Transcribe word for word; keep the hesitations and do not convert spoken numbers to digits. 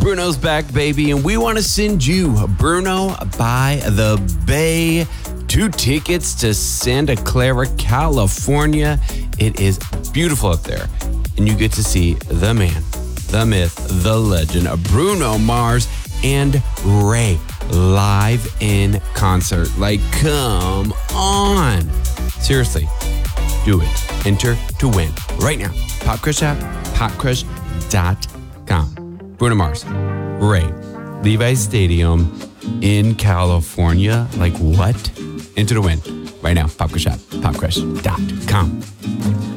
Bruno's back, baby, and we want to send you Bruno by the Bay. Two tickets to Santa Clara, California. It is beautiful out there, and you get to see the man, the myth, the legend of Bruno Mars and Ray live in concert. Like, come on. Seriously, do it. Enter to win right now. PopCrush app, pop crush dot com. Bruno Mars, Ray, Levi's Stadium in California. Like, what? Enter to win right now. PopCrush app, pop crush dot com.